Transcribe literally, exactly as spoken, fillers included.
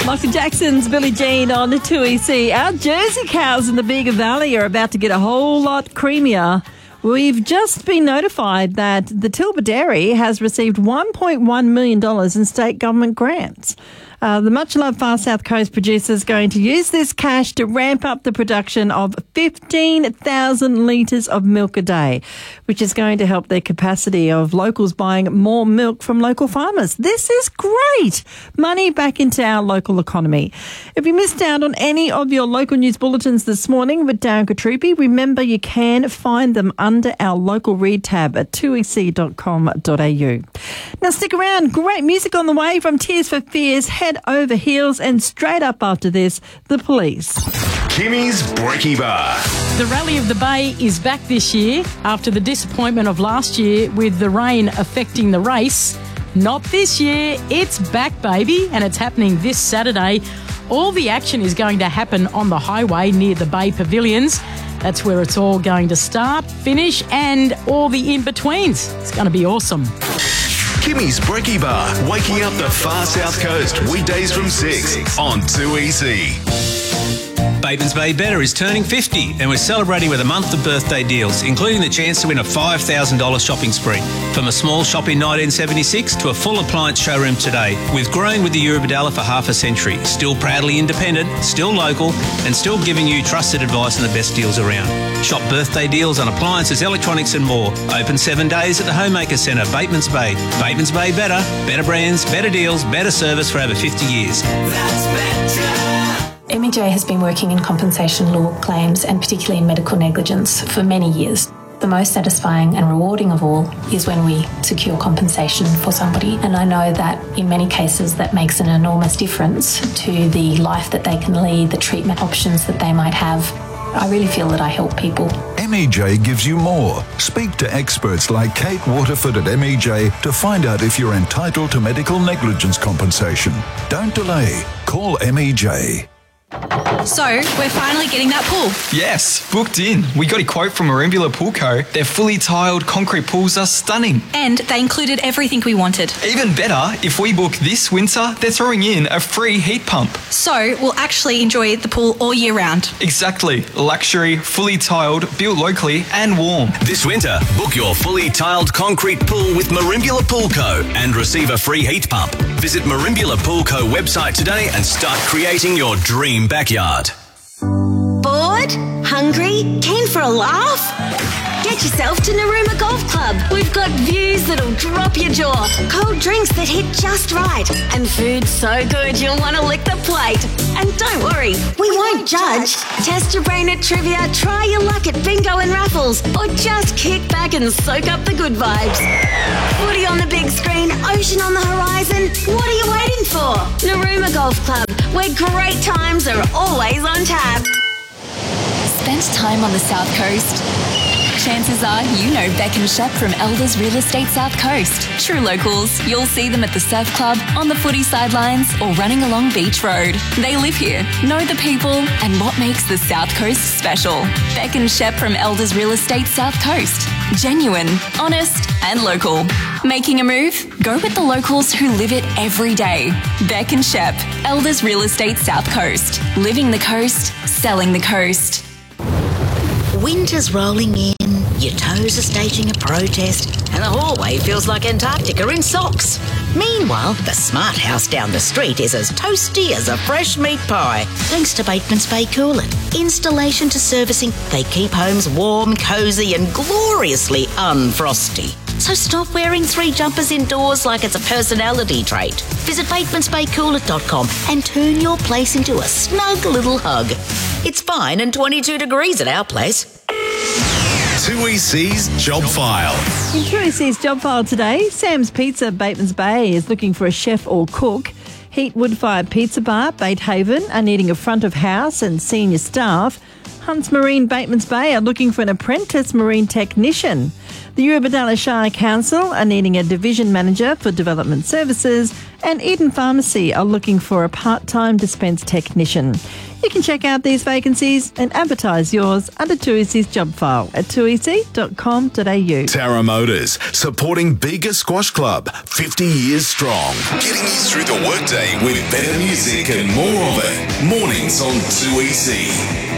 Michael Jackson's Billie Jean on two E C. Our Jersey cows in the Bega Valley are about to get a whole lot creamier. We've just been notified that the Tilba Dairy has received one point one million dollars in state government grants. Uh, the much-loved Far South Coast producer is going to use this cash to ramp up the production of fifteen thousand litres of milk a day, which is going to help their capacity of locals buying more milk from local farmers. This is great. Money back into our local economy. If you missed out on any of your local news bulletins this morning with Darren Katrupi, remember you can find them under our local read tab at two e c dot com dot a u. Now stick around. Great music on the way from Tears for Fears, Head Over Heels, and straight up after this, The Police. Kimmy's Brekkie Bar. The Rally of the Bay is back this year after the disappointment of last year with the rain affecting the race. Not this year. It's back, baby, and it's happening this Saturday. All the action is going to happen on the highway near the Bay Pavilions. That's where it's all going to start, finish, and all the in-betweens. It's going to be awesome. Kimmy's Brekkie Bar, waking up the Far South Coast, weekdays from six on two E C. Batemans Bay Better is turning fifty and we're celebrating with a month of birthday deals, including the chance to win a five thousand dollars shopping spree. From a small shop in nineteen seventy-six to a full appliance showroom today, we've grown with the Eurobodalla for half a century, still proudly independent, still local, and still giving you trusted advice and the best deals around. Shop birthday deals on appliances, electronics and more. Open seven days at the Homemaker Centre, Batemans Bay. Batemans Bay Better, better brands, better deals, better service for over fifty years. That's better. M E J has been working in compensation law claims and particularly in medical negligence for many years. The most satisfying and rewarding of all is when we secure compensation for somebody, and I know that in many cases that makes an enormous difference to the life that they can lead, the treatment options that they might have. I really feel that I help people. M E J gives you more. Speak to experts like Kate Waterford at M E J to find out if you're entitled to medical negligence compensation. Don't delay. Call M E J. So, we're finally getting that pool. Yes, booked in. We got a quote from Marimbula Pool Co. Their fully tiled concrete pools are stunning. And they included everything we wanted. Even better, if we book this winter, they're throwing in a free heat pump. So, we'll actually enjoy the pool all year round. Exactly. Luxury, fully tiled, built locally and warm. This winter, book your fully tiled concrete pool with Marimbula Pool Co. and receive a free heat pump. Visit Marimbula Pool Co. website today and start creating your dream backyard. Bored? Hungry? Keen for a laugh? Get yourself to Narooma Golf Club. We've got views that'll drop your jaw, cold drinks that hit just right, and food so good you'll want to lick the plate. And don't worry, we won't judge. Test your brain at trivia, try your luck at bingo and raffles, or just kick back and soak up the good vibes. Footy on the big screen, ocean on the horizon. What are you waiting for? Narooma Golf Club, where great times are always on tap. Spent time on the South Coast? Chances are you know Beck and Shep from Elders Real Estate South Coast. True locals, you'll see them at the surf club, on the footy sidelines, or running along Beach Road. They live here, know the people, and what makes the South Coast special. Beck and Shep from Elders Real Estate South Coast. Genuine, honest, and local. Making a move? Go with the locals who live it every day. Beck and Shep, Elders Real Estate South Coast. Living the coast, selling the coast. Winter's rolling in, your toes are staging a protest, and the hallway feels like Antarctica in socks. Meanwhile, the smart house down the street is as toasty as a fresh meat pie, thanks to Batemans Bay Coolant. Installation to servicing, they keep homes warm, cosy, and gloriously unfrosty. So stop wearing three jumpers indoors like it's a personality trait. Visit batemans bay coolant dot com and turn your place into a snug little hug. It's fine and twenty-two degrees at our place. two E C's Job File. In two E C's Job File today, Sam's Pizza, Batemans Bay, is looking for a chef or cook. Heat Wood-Fired Pizza Bar, Batehaven, are needing a front of house and senior staff. Hunts Marine, Batemans Bay, are looking for an apprentice marine technician. The Eurobodalla Shire Council are needing a division manager for development services, and Eden Pharmacy are looking for a part-time dispense technician. You can check out these vacancies and advertise yours under two E C's job file at two e c dot com dot a u. Tara Motors, supporting Bega Squash Club, fifty years strong. Getting you through the workday with better music and more of it. Mornings on two E C.